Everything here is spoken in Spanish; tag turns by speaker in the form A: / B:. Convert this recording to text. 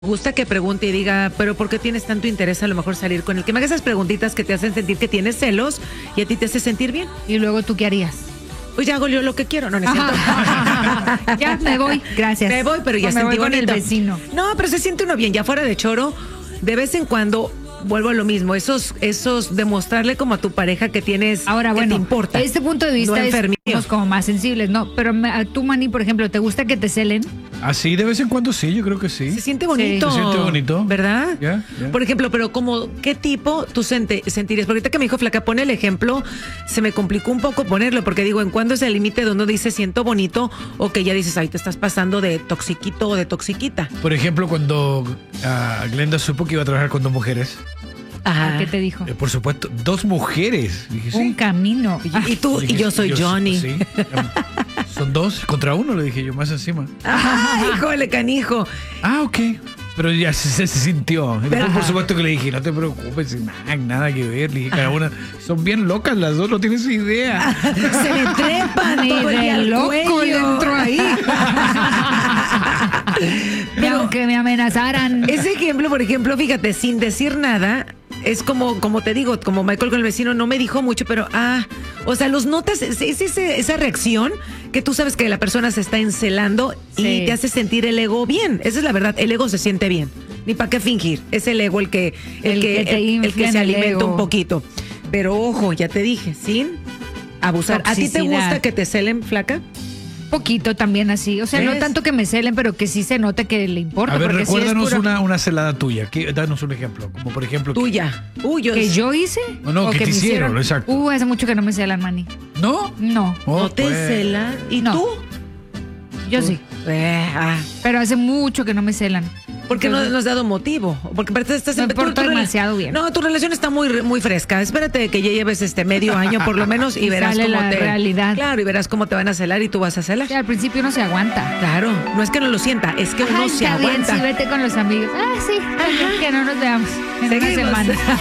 A: Me gusta que pregunte y diga, pero ¿por qué tienes tanto interés a lo mejor salir con él? Que me haga esas preguntitas que te hacen sentir que tienes celos y a ti te hace sentir bien.
B: Y luego, ¿tú qué harías?
A: Pues ya hago yo lo que quiero, no necesito.
B: Ya me voy, gracias.
A: Me voy, pero ya
B: me
A: sentí
B: voy con
A: bonito.
B: el vecino.
A: No, pero se siente uno bien, ya fuera de choro, de vez en cuando vuelvo a lo mismo, esos demostrarle como a tu pareja que tienes,
B: Ahora,
A: que
B: bueno,
A: te importa.
B: este punto de vista
A: no enfermillo.
B: somos como más sensibles, ¿no? Pero a tú, Manny, por ejemplo, ¿te gusta que te celen?
C: Así de vez en cuando sí, yo creo que sí.
A: Se siente bonito.
C: Se siente bonito.
A: ¿Verdad?
C: Ya.
A: Por ejemplo, pero como, ¿qué tipo tú sentirías? Porque ahorita que me dijo Flaca, pone el ejemplo, se me complicó un poco ponerlo, porque digo, ¿en cuándo es el límite donde uno dice siento bonito o que ya dices, ay, te estás pasando de toxiquito o de toxiquita?
C: Por ejemplo, cuando Glenda supo que iba a trabajar con 2 mujeres.
A: Ajá.
B: ¿Qué te dijo?
C: Por supuesto, 2 mujeres. Dije,
B: Un
C: sí.
B: camino.
A: Y tú, y yo soy Johnny.
C: Sí. Son 2 contra 1, le dije yo, más encima.
A: ¡Ay, híjole, canijo!
C: Ah, ok. Pero ya se sintió. Y después, por supuesto que le dije, no te preocupes, nada que ver. Le dije, cada una, son bien locas las dos, no tienes idea.
A: Se me trepan
B: Ni
A: todo el
B: de
A: día al
B: loco
A: cuello.
B: le entró ahí. Y aunque me amenazaran.
A: Ese ejemplo, por ejemplo, fíjate, sin decir nada, es como te digo, como Michael con el vecino no me dijo mucho, pero o sea, los notas, es esa reacción que tú sabes que la persona se está encelando
B: Sí.
A: y te hace sentir el ego bien. Esa es la verdad, el ego se siente bien. Ni para qué fingir. Es el ego el que se alimenta
B: ego.
A: un poquito. Pero ojo, ya te dije, sin abusar. ¿A ti te
B: Toxicidad.
A: gusta que te celen, Flaca?
B: Poquito también así. O sea, no
A: ¿Ves?
B: tanto que me celen, pero que sí se note que le importa.
C: A ver,
B: porque sí es
C: recuérdanos
B: puro-
C: una celada tuya. Danos un ejemplo. Como por ejemplo.
A: Tuya. Uy,
B: ¿Que yo hice?
C: No,
B: ¿O
C: que te
B: me
C: hicieron, exacto.
B: Hace mucho que no me celan, Manny.
C: ¿No?
B: No,
C: Oh,
A: ¿No te
C: pues.
A: celan? ¿Y
B: No.
A: tú?
B: yo sí. Pero hace mucho que no me celan.
A: ¿Por qué no
B: Entonces,
A: nos has dado motivo? Porque parece que estás
B: Me porto demasiado bien.
A: No, tu relación está muy fresca. Espérate que ya lleves medio año por lo menos y
B: Y
A: verás
B: sale
A: cómo
B: la
A: te
B: realidad.
A: Claro, y verás cómo te van a celar y tú vas a celar.
B: sí, al principio uno se aguanta.
A: Claro, no es que no lo sienta, es que uno
B: Ay,
A: se
B: está bien,
A: aguanta.
B: sí, vete con los amigos. Sí, que no nos veamos en una
A: Seguimos.
B: semana.